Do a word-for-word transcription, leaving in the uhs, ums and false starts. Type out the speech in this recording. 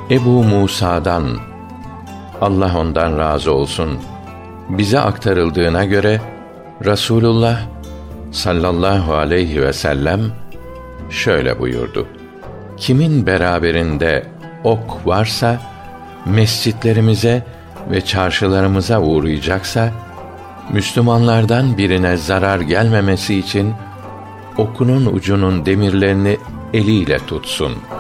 Ebu Musa'dan, Allah ondan razı olsun, bize aktarıldığına göre Rasulullah sallallahu aleyhi ve sellem şöyle buyurdu: Kimin beraberinde ok varsa, mescitlerimize ve çarşılarımıza uğrayacaksa, Müslümanlardan birine zarar gelmemesi için okunun ucunun demirlerini eliyle tutsun.